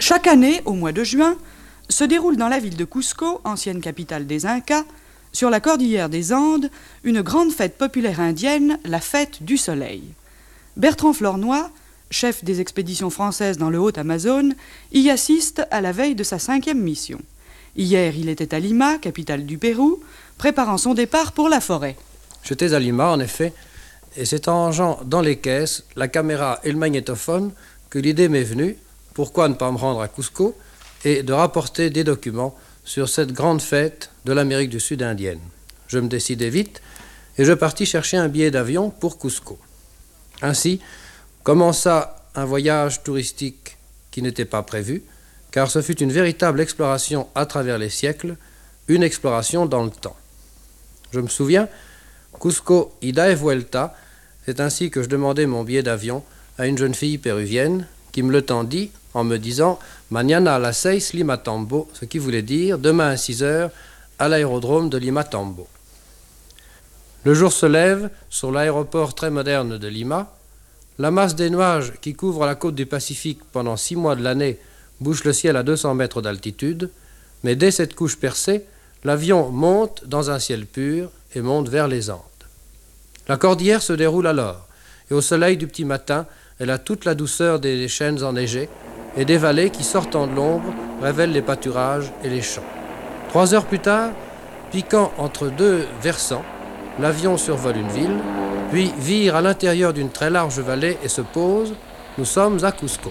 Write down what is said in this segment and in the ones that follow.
Chaque année, au mois de juin, se déroule dans la ville de Cusco, ancienne capitale des Incas, sur la cordillère des Andes, une grande fête populaire indienne, la fête du soleil. Bertrand Flornoy, chef des expéditions françaises dans le Haut-Amazone, y assiste à la veille de sa 5e mission. Hier, il était à Lima, capitale du Pérou, préparant son départ pour la forêt. J'étais à Lima, en effet, et c'est en rangeant dans les caisses la caméra et le magnétophone que l'idée m'est venue, pourquoi ne pas me rendre à Cusco, et de rapporter des documents sur cette grande fête de l'Amérique du Sud indienne. Je me décidai vite et je partis chercher un billet d'avion pour Cusco. Ainsi commença un voyage touristique qui n'était pas prévu, car ce fut une véritable exploration à travers les siècles, une exploration dans le temps. Je me souviens, Cusco, ida et vuelta, c'est ainsi que je demandai mon billet d'avion à une jeune fille péruvienne qui me le tendit en me disant « Mañana a las 6 Limatambo », ce qui voulait dire « Demain à 6 heures à l'aérodrome de Limatambo ». Le jour se lève sur l'aéroport très moderne de Lima. La masse des nuages qui couvre la côte du Pacifique pendant 6 mois de l'année bouche le ciel à 200 mètres d'altitude, mais dès cette couche percée, l'avion monte dans un ciel pur et monte vers les Andes. La cordillère se déroule alors, et au soleil du petit matin, elle a toute la douceur des chênes enneigés et des vallées qui, sortant de l'ombre, révèlent les pâturages et les champs. 3 heures plus tard, piquant entre 2 versants, l'avion survole une ville, puis vire à l'intérieur d'une très large vallée et se pose. Nous sommes à Cusco.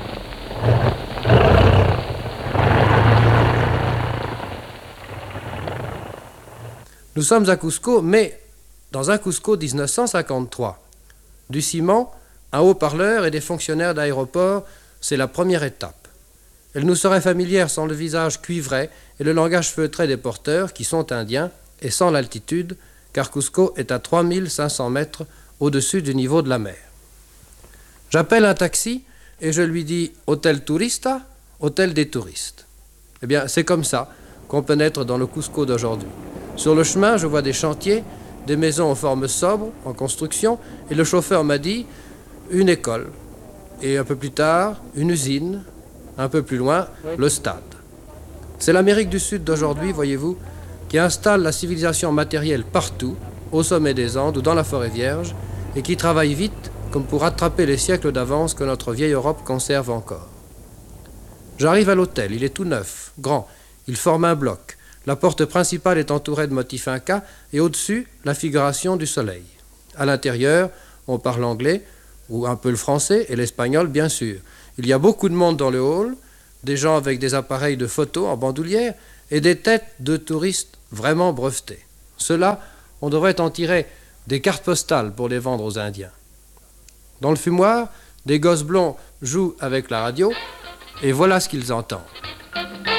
Nous sommes à Cusco, mais dans un Cusco 1953. Du ciment, un haut-parleur et des fonctionnaires d'aéroport, c'est la première étape. Elle nous serait familière sans le visage cuivré et le langage feutré des porteurs, qui sont indiens, et sans l'altitude, car Cusco est à 3500 mètres au-dessus du niveau de la mer. J'appelle un taxi et je lui dis « Hôtel Turista, hôtel des touristes ». Eh bien, c'est comme ça qu'on pénètre dans le Cusco d'aujourd'hui. Sur le chemin, je vois des chantiers, des maisons aux formes sobres, en construction, et le chauffeur m'a dit « une école ». Et un peu plus tard, une usine, un peu plus loin, le stade. C'est l'Amérique du Sud d'aujourd'hui, voyez-vous, qui installe la civilisation matérielle partout, au sommet des Andes ou dans la forêt vierge, et qui travaille vite comme pour rattraper les siècles d'avance que notre vieille Europe conserve encore. J'arrive à l'hôtel, il est tout neuf, grand, il forme un bloc. La porte principale est entourée de motifs incas et au-dessus, la figuration du soleil. À l'intérieur, on parle anglais, ou un peu le français et l'espagnol, bien sûr. Il y a beaucoup de monde dans le hall, des gens avec des appareils de photo en bandoulière et des têtes de touristes vraiment brevetés. Ceux-là, on devrait en tirer des cartes postales pour les vendre aux Indiens. Dans le fumoir, des gosses blonds jouent avec la radio et voilà ce qu'ils entendent.